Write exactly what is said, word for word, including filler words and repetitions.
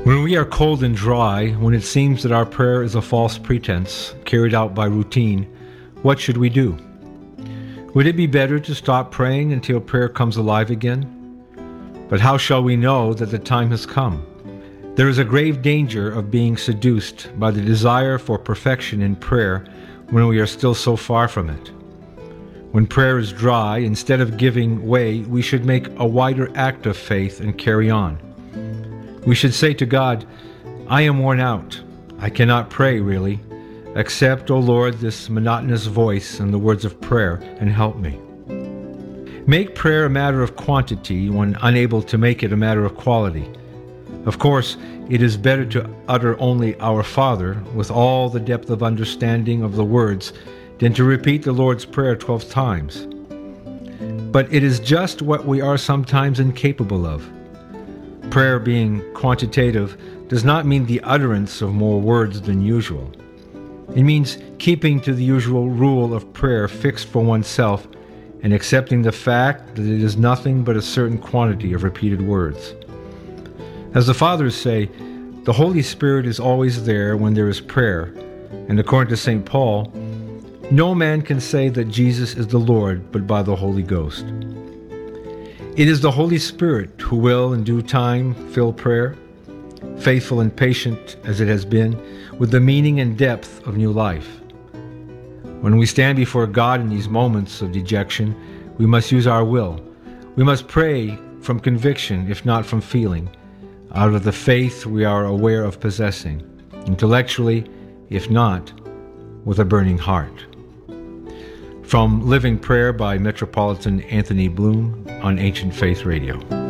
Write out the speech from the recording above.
When we are cold and dry, when it seems that our prayer is a false pretense carried out by routine, what should we do? Would it be better to stop praying until prayer comes alive again? But how shall we know that the time has come? There is a grave danger of being seduced by the desire for perfection in prayer when we are still so far from it. When prayer is dry, instead of giving way, we should make a wider act of faith and carry on. We should say to God, I am worn out. I cannot pray, really. Accept, O Lord, this monotonous voice and the words of prayer, and help me. Make prayer a matter of quantity when unable to make it a matter of quality. Of course, it is better to utter only Our Father with all the depth of understanding of the words than to repeat the Lord's Prayer twelve times. But it is just what we are sometimes incapable of. Prayer being quantitative does not mean the utterance of more words than usual. It means keeping to the usual rule of prayer fixed for oneself and accepting the fact that it is nothing but a certain quantity of repeated words. As the Fathers say, the Holy Spirit is always there when there is prayer, and according to Saint Paul, no man can say that Jesus is the Lord but by the Holy Ghost. It is the Holy Spirit who will, in due time, fill prayer, faithful and patient as it has been, with the meaning and depth of new life. When we stand before God in these moments of dejection, we must use our will. We must pray from conviction, if not from feeling, out of the faith we are aware of possessing, intellectually, if not, with a burning heart. From Living Prayer by Metropolitan Anthony Bloom on Ancient Faith Radio.